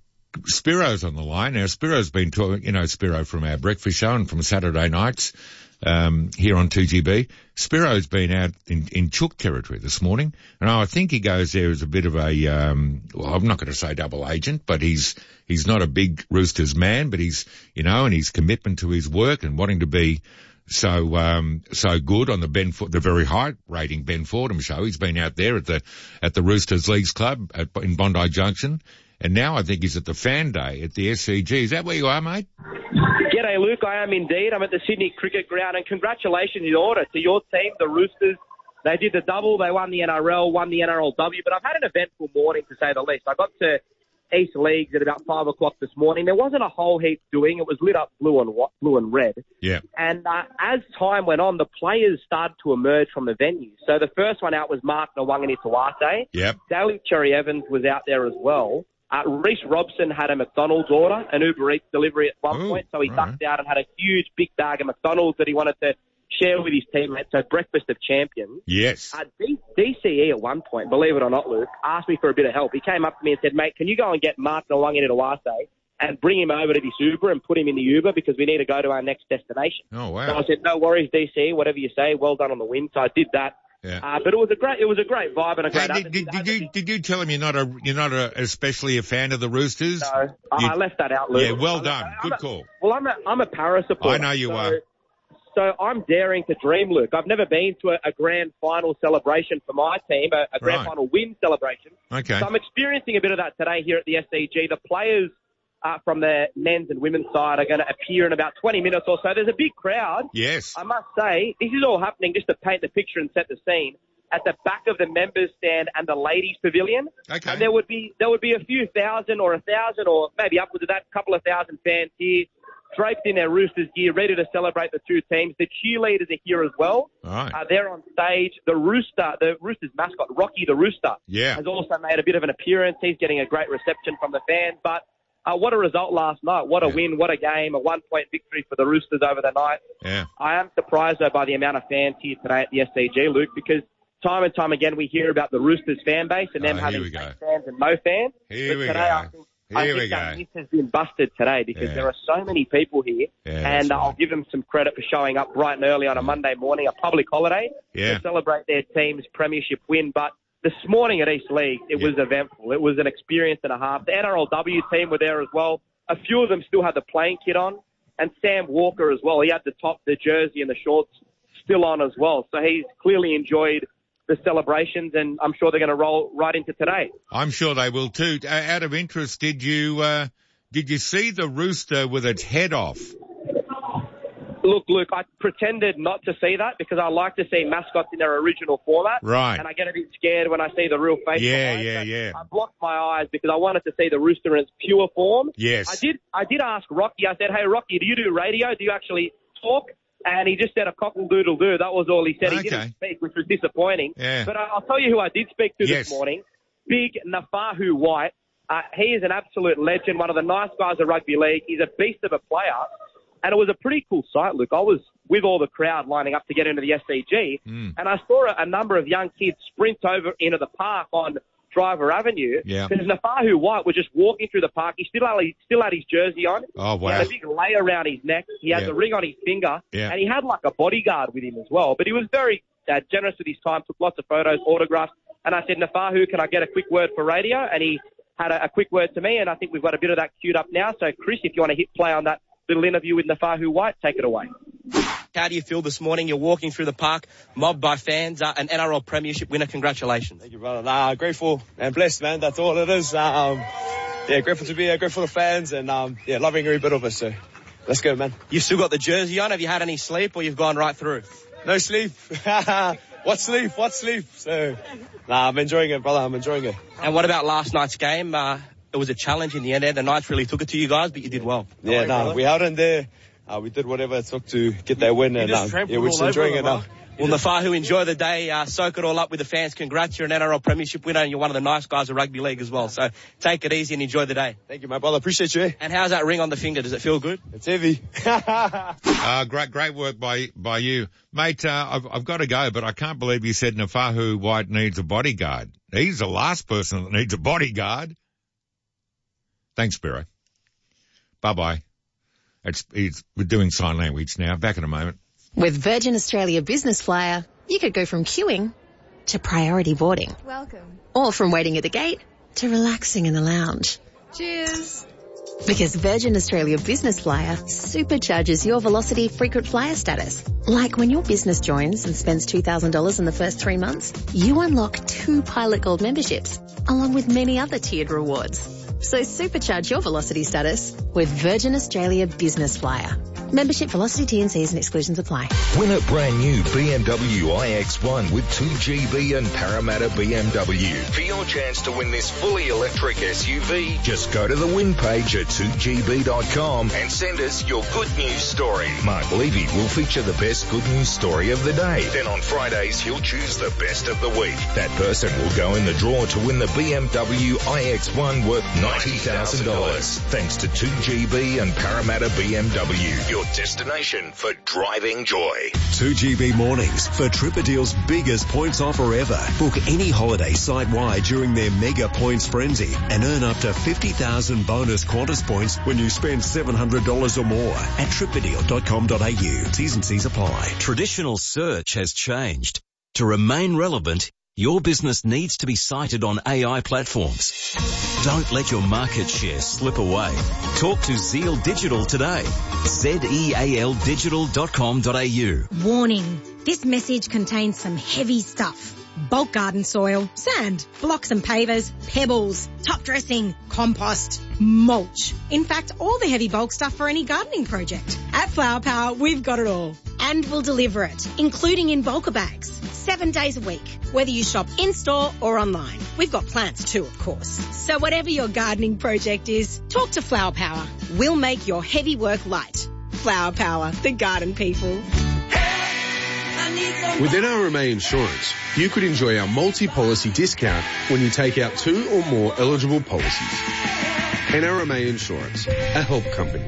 Speaker 8: Spiro's on the line. Now, Spiro's been talking, you know, Spiro from our breakfast show and from Saturday nights, um, here on two G B. Spiro's been out in, in Chook territory this morning, and I think he goes there as a bit of a, um, well, I'm not going to say double agent, but he's, he's not a big Roosters man, but he's, you know, and his commitment to his work and wanting to be so, um, so good on the Ben, the very high rating Ben Fordham show. He's been out there at the, at the Roosters Leagues Club at, in Bondi Junction. And now I think he's at the Fan Day at the S C G. Is that where you are, mate?
Speaker 15: G'day, Luke. I am indeed. I'm at the Sydney Cricket Ground, and congratulations in order to your team, the Roosters. They did the double. They won the N R L, won the N R L W, but I've had an eventful morning, to say the least. I got to East Leagues at about five o'clock this morning. There wasn't a whole heap doing. It was lit up blue and white, blue and red.
Speaker 8: Yeah.
Speaker 15: And uh, as time went on, the players started to emerge from the venue. So the first one out was Mark Nawangini-Tuate.
Speaker 8: Yep.
Speaker 15: Daly Cherry Evans was out there as well. Uh, Reece Robson had a McDonald's order, an Uber Eats delivery at one
Speaker 8: Ooh,
Speaker 15: point, so he
Speaker 8: right.
Speaker 15: ducked out and had a huge big bag of McDonald's that he wanted to share with his teammates, so breakfast of champions.
Speaker 8: Yes.
Speaker 15: Uh, D- DCE at one point, believe it or not, Luke, asked me for a bit of help. He came up to me and said, mate, can you go and get Mark Nawangini-Tuate and bring him over to this Uber and put him in the Uber because we need to go to our next destination.
Speaker 8: Oh, wow.
Speaker 15: So I said, no worries, D C, whatever you say, well done on the win. So I did that.
Speaker 8: Yeah.
Speaker 15: Uh, but it was a great, it was a great vibe and a great.
Speaker 8: Hey, did, did, did you did you tell him you're not a you're not a, especially a fan of the Roosters?
Speaker 15: No,
Speaker 8: you,
Speaker 15: I left that out, Luke.
Speaker 8: Yeah, well
Speaker 15: I'm
Speaker 8: done,
Speaker 15: a,
Speaker 8: good
Speaker 15: a,
Speaker 8: call.
Speaker 15: Well, I'm a I'm a Para supporter.
Speaker 8: I know you
Speaker 15: so,
Speaker 8: are.
Speaker 15: So I'm daring to dream, Luke. I've never been to a, a grand final celebration for my team, a, a grand
Speaker 8: Right.
Speaker 15: final win celebration.
Speaker 8: Okay.
Speaker 15: So I'm experiencing a bit of that today here at the S C G. The players uh, from the men's and women's side are going to appear in about twenty minutes or so. There's a big crowd.
Speaker 8: Yes.
Speaker 15: I must say, this is all happening just to paint the picture and set the scene. at the back of the members stand and the ladies pavilion.
Speaker 8: Okay.
Speaker 15: And there would be there would be a few thousand or a thousand or maybe upwards of that, couple of thousand fans here, draped in their Roosters gear, ready to celebrate the two teams. The cheerleaders are here as well.
Speaker 8: All right.
Speaker 15: Uh, they're on stage. The Rooster, the Roosters mascot, Rocky the Rooster,
Speaker 8: Yeah.
Speaker 15: has also made a bit of an appearance. He's getting a great reception from the fans. But uh, what a result last night. What a
Speaker 8: Yeah.
Speaker 15: win. What a game. A one-point victory for the Roosters over the night.
Speaker 8: Yeah.
Speaker 15: I am surprised, though, by the amount of fans here today at the S C G, Luke, because time and time again we hear about the Roosters fan base and them
Speaker 8: Oh, here
Speaker 15: having
Speaker 8: we go.
Speaker 15: fake fans and no fans.
Speaker 8: Here
Speaker 15: but
Speaker 8: we
Speaker 15: today,
Speaker 8: go.
Speaker 15: I think, I
Speaker 8: Here
Speaker 15: think
Speaker 8: we
Speaker 15: that
Speaker 8: go.
Speaker 15: myth has been busted today because
Speaker 8: Yeah.
Speaker 15: there are so many people here,
Speaker 8: Yeah, that's
Speaker 15: and uh, I'll
Speaker 8: right.
Speaker 15: give them some credit for showing up bright and early on a Monday morning, a public holiday,
Speaker 8: Yeah.
Speaker 15: to celebrate their team's premiership win. But this morning at East League, it
Speaker 8: Yeah.
Speaker 15: was eventful. It was an experience and a half. The N R L W team were there as well. A few of them still had the playing kit on, and Sam Walker as well. He had the top, the jersey and the shorts still on as well. So he's clearly enjoyed the celebrations, and I'm sure they're going to roll right into today.
Speaker 8: I'm sure they will too. Uh, out of interest, did you uh, did you see the rooster with its head off?
Speaker 15: Look, Luke, I pretended not to see that because I like to see mascots in their original format.
Speaker 8: Right.
Speaker 15: And I get a bit scared when I see the real face.
Speaker 8: Yeah,
Speaker 15: behind,
Speaker 8: yeah,
Speaker 15: so
Speaker 8: yeah.
Speaker 15: I blocked my eyes because I wanted to see the rooster in its pure form.
Speaker 8: Yes.
Speaker 15: I did I did ask Rocky, I said, hey, Rocky, do you do radio? Do you actually talk? And he just said a cockle-doodle-doo. That was all he said. He
Speaker 8: Okay.
Speaker 15: didn't speak, which was disappointing.
Speaker 8: Yeah.
Speaker 15: But I'll tell you who I did speak to
Speaker 8: Yes.
Speaker 15: this morning. Big Nafahu White. Uh, he is an absolute legend, one of the nice guys of rugby league. He's a beast of a player. And it was a pretty cool sight, Luke. I was with all the crowd lining up to get into the S C G,
Speaker 8: Mm.
Speaker 15: and I saw a, a number of young kids sprint over into the park on Driver Avenue.
Speaker 8: Yeah.
Speaker 15: Because Nafahu White was just walking through the park. He still had, he still had his jersey on.
Speaker 8: Oh,
Speaker 15: He
Speaker 8: wow.
Speaker 15: had a big lei around his neck. He had
Speaker 8: Yeah.
Speaker 15: the ring on his finger.
Speaker 8: Yeah.
Speaker 15: And he had like a bodyguard with him as well. But he was very uh, generous with his time, took lots of photos, autographs. And I said, Nafahu, can I get a quick word for radio? And he had a, a quick word to me, and I think we've got a bit of that queued up now. So, Chris, if you want to hit play on that little interview with Nafahu White, take it away.
Speaker 16: How do you feel this morning? You're walking through the park, mobbed by fans, uh, an N R L Premiership winner. Congratulations.
Speaker 17: Thank you, brother. Nah, grateful and blessed, man. That's all it is. Um, yeah, grateful to be here, grateful for the fans, and um, yeah, loving every bit of it. So, let's go, man.
Speaker 16: You've still got the jersey on. Have you had any sleep, or you've gone right through?
Speaker 17: No sleep. What sleep? What sleep? So, nah, I'm enjoying it, brother. I'm enjoying it.
Speaker 16: And what about last night's game? Uh, it was a challenge in the end there. The Knights really took it to you guys, but you did well.
Speaker 17: Yeah, nah, we held in there. Uh, we did whatever it took to get that win, and um, yeah, we're just enjoying it now.
Speaker 16: Well, Nafahu, enjoy the day. Uh, soak it all up with the fans. Congrats, you're an N R L Premiership winner, and you're one of the nice guys of rugby league as well. So take it easy and enjoy the day.
Speaker 17: Thank you, my brother. Appreciate you.
Speaker 16: And how's that ring on the finger? Does it feel good?
Speaker 17: It's heavy.
Speaker 8: uh, great, great work by by you, mate. Uh, I've, I've got to go, but I can't believe you said Nafahu White needs a bodyguard. He's the last person that needs a bodyguard. Thanks, Spiro. Bye bye. It's, it's we're doing sign language now. Back in a moment.
Speaker 18: With Virgin Australia Business Flyer, you could go from queuing to priority boarding.
Speaker 19: Welcome.
Speaker 18: Or from waiting at the gate to relaxing in the lounge.
Speaker 19: Cheers.
Speaker 18: Because Virgin Australia Business Flyer supercharges your Velocity frequent flyer status. Like when your business joins and spends two thousand dollars in the first three months, you unlock two Pilot Gold memberships, along with many other tiered rewards. So supercharge your Velocity status with Virgin Australia Business Flyer. Membership, Velocity, T and Cs and exclusions apply.
Speaker 3: Win a brand new B M W i X one with two G B and Parramatta B M W. For your chance to win this fully electric S U V, just go to the win page at two G B dot com and send us your good news story. Mark Levy will feature the best good news story of the day. Then on Fridays, he'll choose the best of the week. That person will go in the draw to win the B M W i X one worth ninety thousand dollars. Thanks to two G B and Parramatta B M W. Your destination for driving joy.
Speaker 20: two G B mornings for Tripadeal's biggest points offer ever. Book any holiday site-wide during their mega points frenzy and earn up to fifty thousand bonus Qantas points when you spend seven hundred dollars or more at tripadeal dot com dot a u. T's and C's apply.
Speaker 21: Traditional search has changed. To remain relevant, your business needs to be cited on A I platforms. Don't let your market share slip away. Talk to Zeal Digital today. Z E A L digital dot com dot a u.
Speaker 22: Warning. This message contains some heavy stuff. Bulk garden soil, sand, blocks and pavers, pebbles, top dressing, compost, mulch. In fact, all the heavy bulk stuff for any gardening project. At Flower Power, we've got it all. And we'll deliver it, including in bulker bags. seven days a week, whether you shop in-store or online. We've got plants too, of course. So whatever your gardening project is, talk to Flower Power. We'll make your heavy work light. Flower Power, the garden people.
Speaker 1: With N R M A Insurance, you could enjoy our multi-policy discount when you take out two or more eligible policies. N R M A Insurance, a help company.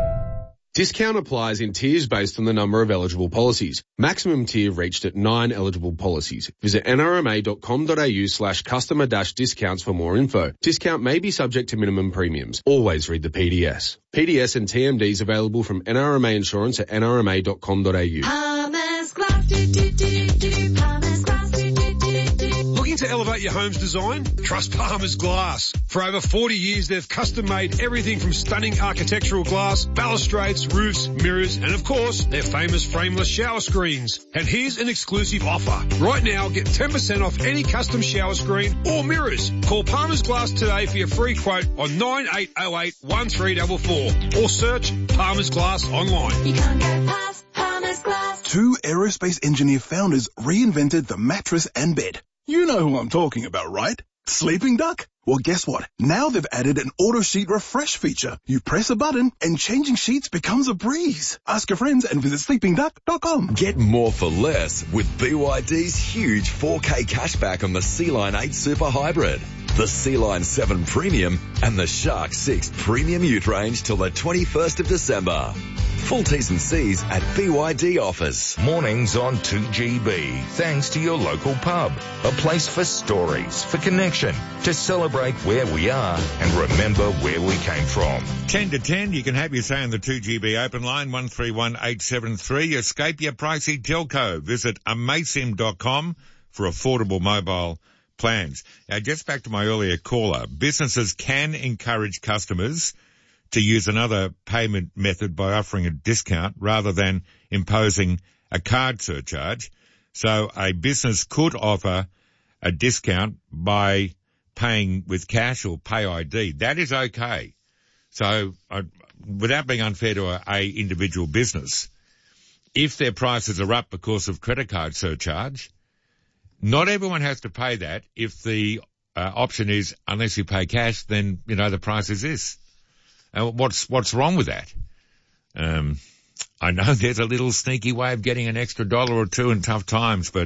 Speaker 1: Discount applies in tiers based on the number of eligible policies. Maximum tier reached at nine eligible policies. Visit nrma.com.au slash customer dash discounts for more info. Discount may be subject to minimum premiums. Always read the P D S. P D S and T M Ds available from N R M A Insurance at n r m a dot com dot a u.
Speaker 19: Palmer's Glass, do, do, do, do. Palmer's Glass, do, do, do, do.
Speaker 11: Looking to elevate your home's design? Trust Palmer's Glass. For over forty years, they've custom-made everything from stunning architectural glass, balustrades, roofs, mirrors, and of course, their famous frameless shower screens. And here's an exclusive offer. Right now, get ten percent off any custom shower screen or mirrors. Call Palmer's Glass today for your free quote on nine eight oh eight, one three four four or search Palmer's Glass online.
Speaker 19: You can't get past Palmer's Glass.
Speaker 23: Two aerospace engineer founders reinvented the mattress and bed. You know who I'm talking about, right? Sleeping Duck? Well, guess what? Now they've added an auto sheet refresh feature. You press a button and changing sheets becomes a breeze. Ask your friends and visit sleeping duck dot com.
Speaker 24: Get more for less with B Y D's huge four K cashback on the Sea-Line eight Super Hybrid, the Sea-Line seven Premium and the Shark six Premium Ute range till the twenty-first of December. Full T's and C's at B Y D Offers.
Speaker 3: Mornings on two G B. Thanks to your local pub. A place for stories, for connection, to celebrate where we are and remember where we came from.
Speaker 8: ten to ten, you can have your say on the two G B open line, one three one eight seven three. Escape your pricey telco. Visit amasim dot com for affordable mobile plans. Now, just back to my earlier caller. Businesses can encourage customers to use another payment method by offering a discount rather than imposing a card surcharge. So a business could offer a discount by paying with cash or pay I D. That is okay. So uh, without being unfair to a, a individual business, if their prices are up because of credit card surcharge, not everyone has to pay that. If the uh, option is unless you pay cash, then, you know, the price is this. Uh, what's what's wrong with that? Um, I know there's a little sneaky way of getting an extra dollar or two in tough times, but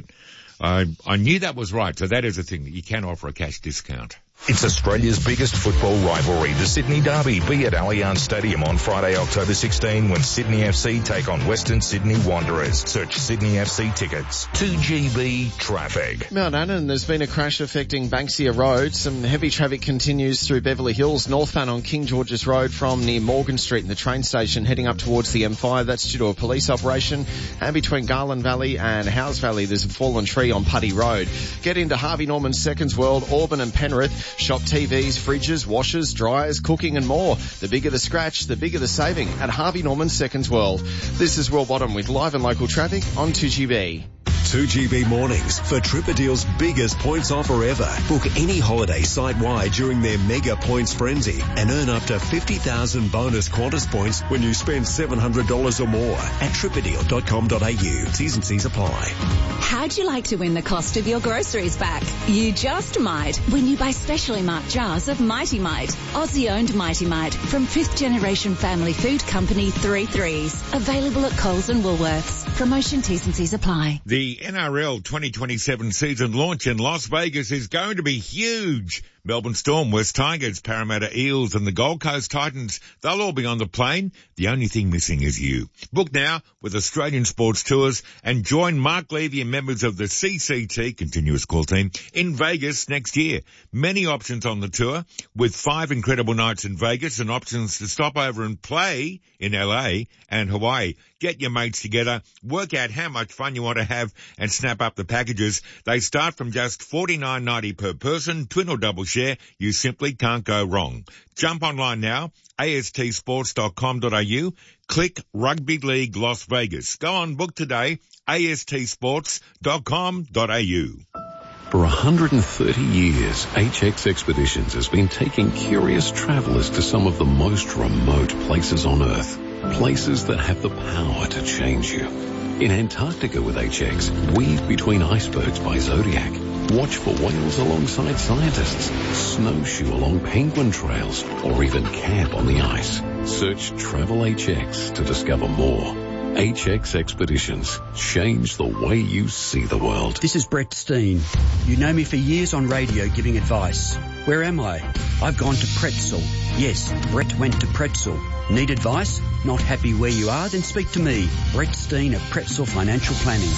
Speaker 8: I I knew that was right. So that is a thing that you can offer a cash discount.
Speaker 3: It's Australia's biggest football rivalry, the Sydney Derby. Be at Allianz Stadium on Friday, October sixteenth, when Sydney F C take on Western Sydney Wanderers. Search Sydney F C tickets. two G B traffic.
Speaker 4: Mount Annan, there's been a crash affecting Banksia Road. Some heavy traffic continues through Beverly Hills, northbound on King George's Road from near Morgan Street and the train station, heading up towards the M five. That's due to a police operation. And between Garland Valley and Howes Valley, there's a fallen tree on Putty Road. Get into Harvey Norman Seconds World, Auburn and Penrith. Shop T Vs, fridges, washers, dryers, cooking and more. The bigger the scratch, the bigger the saving at Harvey Norman Seconds World. This is Will Bottom with live and local traffic on two G B.
Speaker 20: two G B mornings for Tripadeal's biggest points offer ever. Book any holiday site-wide during their mega points frenzy and earn up to fifty thousand bonus Qantas points when you spend seven hundred dollars or more at tripadeal dot com dot a u. T's and C's apply.
Speaker 25: How'd you like to win the cost of your groceries back? You just might when you buy specially marked jars of Mighty Mite, Aussie-owned Mighty Mite from fifth generation family food company Three Threes. Available at Coles and Woolworths. Promotion T's and C's apply.
Speaker 8: The N R L twenty twenty-seven season launch in Las Vegas is going to be huge. Melbourne Storm, West Tigers, Parramatta Eels and the Gold Coast Titans, they'll all be on the plane. The only thing missing is you. Book now with Australian Sports Tours and join Mark Levy and members of the C C T, Continuous Call Team, in Vegas next year. Many options on the tour with five incredible nights in Vegas and options to stop over and play in L A and Hawaii. Get your mates together, work out how much fun you want to have and snap up the packages. They start from just forty-nine ninety per person, twin or double share. You simply can't go wrong. Jump online now, A S T sports dot com dot a u. Click Rugby League Las Vegas. Go on, book today, A S T sports dot com dot a u.
Speaker 26: For one hundred thirty years, H X Expeditions has been taking curious travellers to some of the most remote places on Earth. Places that have the power to change you. In Antarctica with H X, weave between icebergs by Zodiac. Watch for whales alongside scientists, snowshoe along penguin trails, or even camp on the ice. Search Travel H X to discover more. H X Expeditions. Change the way you see the world.
Speaker 2: This is Brett Steen. You know me for years on radio giving advice. Where am I? I've gone to Pretzel. Yes, Brett went to Pretzel. Need advice? Not happy where you are? Then speak to me, Brett Steen of Pretzel Financial Planning.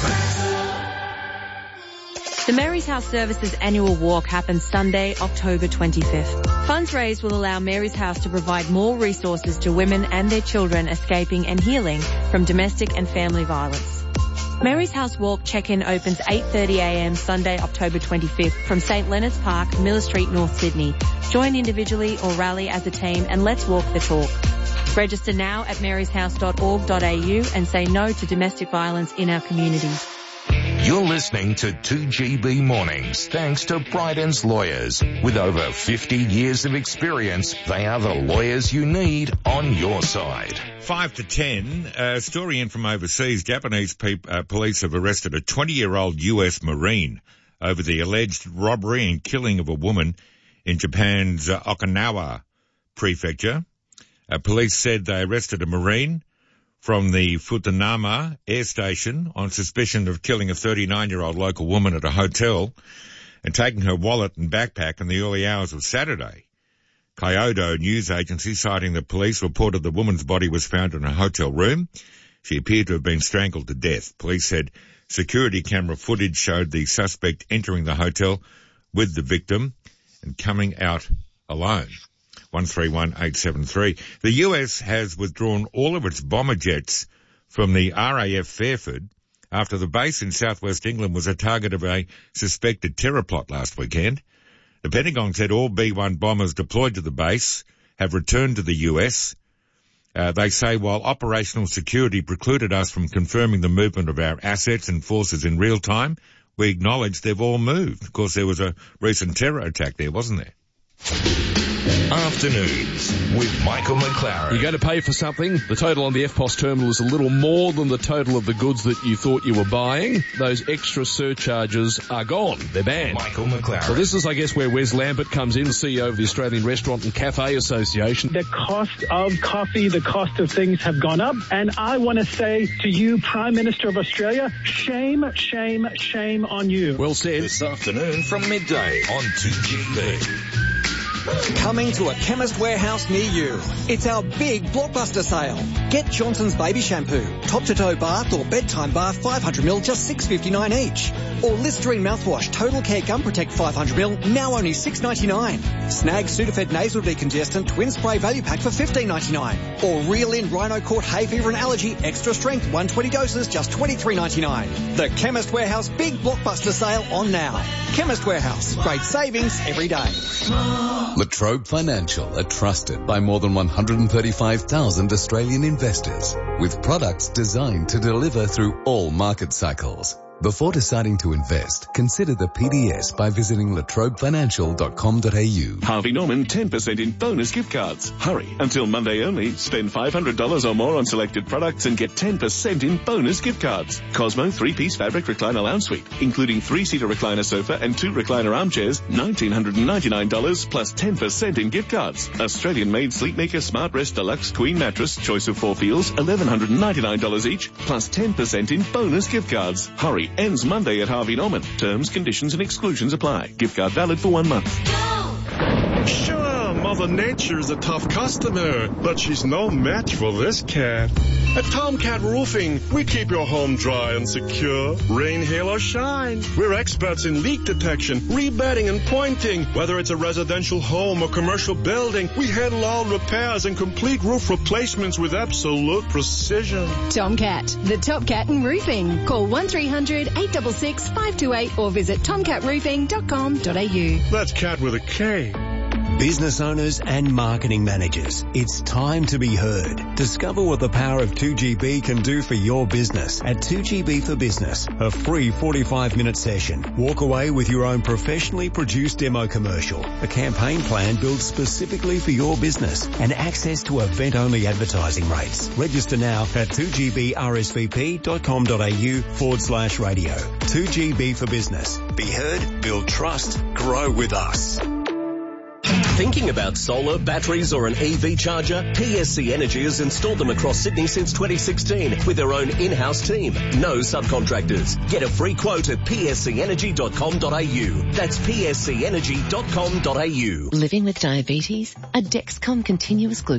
Speaker 5: The Mary's House Services annual walk happens Sunday, October twenty-fifth. Funds raised will allow Mary's House to provide more resources to women and their children escaping and healing from domestic and family violence. Mary's House Walk check-in opens eight thirty a m Sunday, October twenty-fifth from St Leonard's Park, Miller Street, North Sydney. Join individually or rally as a team and let's walk the talk. Register now at marys house dot org dot a u and say no to domestic violence in our community.
Speaker 3: You're listening to two G B Mornings, thanks to Bryden's Lawyers. With over fifty years of experience, they are the lawyers you need on your side.
Speaker 8: Five to ten, a story in from overseas. Japanese pe- uh, police have arrested a twenty-year-old U S Marine over the alleged robbery and killing of a woman in Japan's uh, Okinawa prefecture. Uh, police said they arrested a Marine from the Futanama air station on suspicion of killing a thirty-nine-year-old local woman at a hotel and taking her wallet and backpack in the early hours of Saturday. Kyodo news agency citing the police reported the woman's body was found in a hotel room. She appeared to have been strangled to death. Police said security camera footage showed the suspect entering the hotel with the victim and coming out alone. one three one eight seven three. The U S has withdrawn all of its bomber jets from the R A F Fairford after the base in southwest England was a target of a suspected terror plot last weekend. The Pentagon said all B one bombers deployed to the base have returned to the U S. Uh, they say while operational security precluded us from confirming the movement of our assets and forces in real time, we acknowledge they've all moved. Of course, there was a recent terror attack there, wasn't there?
Speaker 3: Afternoons with Michael McLaren.
Speaker 6: You go to pay for something, the total on the F P O S terminal is a little more than the total of the goods that you thought you were buying. Those extra surcharges are gone. They're banned.
Speaker 3: Michael McLaren.
Speaker 6: So this is, I guess, where Wes Lambert comes in, C E O of the Australian Restaurant and Cafe Association.
Speaker 7: The cost of coffee, the cost of things have gone up. And I want to say to you, Prime Minister of Australia, shame, shame, shame on you.
Speaker 6: Well said.
Speaker 3: This afternoon from midday on two G B.
Speaker 9: Coming to a Chemist Warehouse near you. It's our big blockbuster sale. Get Johnson's Baby Shampoo, top-to-toe bath or bedtime bath five hundred milliliters, just six dollars fifty-nine each. Or Listerine mouthwash, Total Care Gum Protect five hundred milliliters, now only six dollars ninety-nine. Snag Sudafed Nasal Decongestant Twin Spray Value Pack for fifteen dollars ninety-nine. Or Reel In Rhino Court Hay Fever and Allergy Extra Strength one hundred twenty doses, just twenty-three dollars ninety-nine. The Chemist Warehouse big blockbuster sale on now. Chemist Warehouse, great savings every day.
Speaker 10: La Trobe Financial are trusted by more than one hundred thirty-five thousand Australian investors with products designed to deliver through all market cycles. Before deciding to invest, consider the P D S by visiting la trobe financial dot com dot a u.
Speaker 27: Harvey Norman ten percent in bonus gift cards. Hurry. Until Monday only, spend five hundred dollars or more on selected products and get ten percent in bonus gift cards. Cosmo three-piece fabric recliner lounge suite, including three-seater recliner sofa and two recliner armchairs, one thousand nine hundred ninety-nine dollars plus ten percent in gift cards. Australian-made Sleepmaker Smart Rest Deluxe Queen Mattress, choice of four feels, eleven ninety-nine dollars each, plus ten percent in bonus gift cards. Hurry. Ends Monday at Harvey Norman. Terms, conditions and exclusions apply. Gift card valid for one month.
Speaker 28: Sure, Mother Nature's a tough customer, but she's no match for this cat. At Tomcat Roofing, we keep your home dry and secure, rain, hail, or shine. We're experts in leak detection, rebedding, and pointing. Whether it's a residential home or commercial building, we handle all repairs and complete roof replacements with absolute precision.
Speaker 29: Tomcat, the top cat in roofing. Call one three hundred eight six six five two eight or visit tomcat roofing dot com dot a u.
Speaker 28: That's cat with a K.
Speaker 20: Business owners and marketing managers, it's time to be heard. Discover what the power of two G B can do for your business at two G B for Business, a free forty-five minute session. Walk away with your own professionally produced demo commercial, a campaign plan built specifically for your business, and access to event-only advertising rates. Register now at two G B R S V P dot com dot A U forward slash radio. two G B for Business. Be heard, build trust, grow with us.
Speaker 12: Thinking about solar, batteries or an E V charger? P S C Energy has installed them across Sydney since twenty sixteen with their own in-house team. No subcontractors. Get a free quote at P S C energy dot com dot A U. That's P S C energy dot com dot A U.
Speaker 13: Living with diabetes? A Dexcom continuous glucose